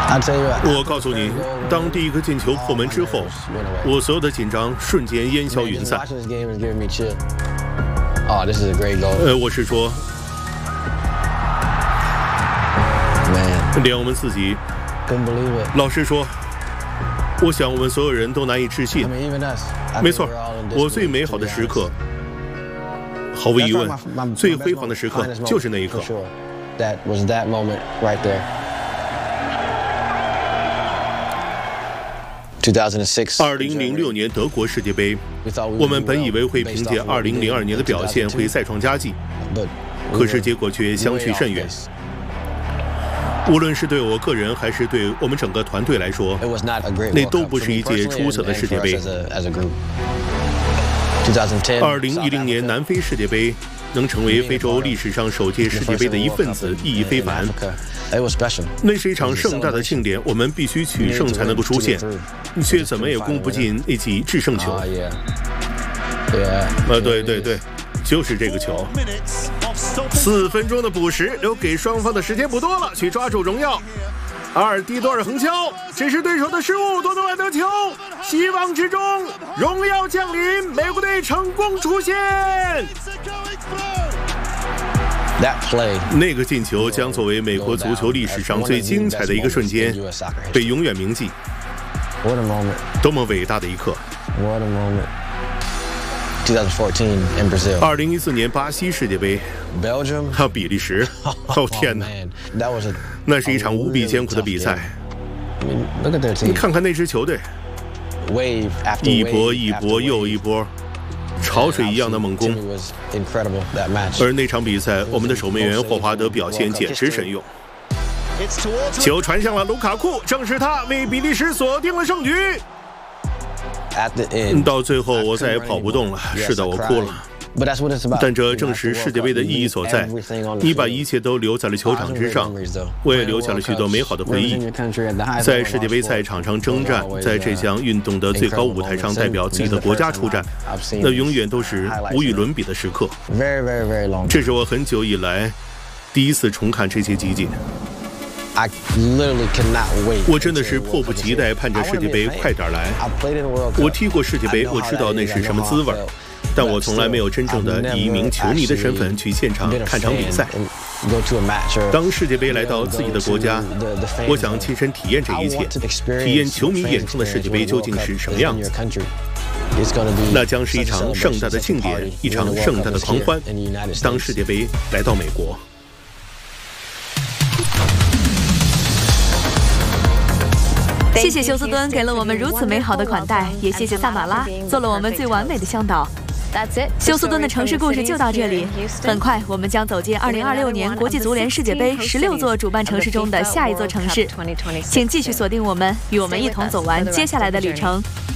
我告诉你，当第一个进球破门之后，我所有的紧张瞬间烟消云散。我是说，连我们自己，老实说，我想我们所有人都难以置信。没错，我最美好的时刻，毫无疑问，最辉煌的时刻就是那一刻。2006年德国世界杯，我们本以为会凭借2002年的表现会再创佳绩，可是结果却相去甚远。无论是对我个人还是对我们整个团队来说，那都不是一届出色的世界杯。2010年南非世界杯能成为非洲历史上首届世界杯的一份子，意义非凡。那是一场盛大的庆典，我们必须取胜才能够出现，却怎么也攻不进那记制胜球。对，就是这个球。4分钟的补时，留给双方的时间不多了，去抓住荣耀。阿尔蒂多尔横敲，这是对手的失误，多特万得球，希望之中，荣耀降临，美国队成功出现。那个进球将作为美国足球历史上最精彩的一个瞬间，被永远铭记。多么伟大的一刻！2014年巴西世界杯，还有比利时，天哪！那是一场无比艰苦的比赛。你看看那支球队，一波一波又一波，潮水一样的猛攻。而那场比赛，我们的守门员霍华德表现简直神勇。球传向了卢卡库，正是他为比利时锁定了胜局。到最后，我再也跑不动了。是的，我哭了。但这正是世界杯的意义所在。你把一切都留在了球场之上，我也留下了许多美好的回忆。在世界杯赛场上征战，在这项运动的最高舞台上代表自己的国家出战，那永远都是无与伦比的时刻。这是我很久以来第一次重看这些集锦。我真的是迫不及待盼着世界杯快点来。我踢过世界杯，我知道那是什么滋味，但我从来没有真正的以一名球迷的身份去现场看场比赛。当世界杯来到自己的国家，我想亲身体验这一切，体验球迷眼中的世界杯究竟是什么样子。那将是一场盛大的庆典，一场盛大的狂欢。当世界杯来到美国。 谢谢休斯敦给了我们如此美好的款待，也谢谢萨马拉做了我们最完美的向导。休斯敦的城市故事就到这里，很快我们将走进2026年国际足联世界杯16座主办城市中的下一座城市，请继续锁定我们，与我们一同走完接下来的旅程。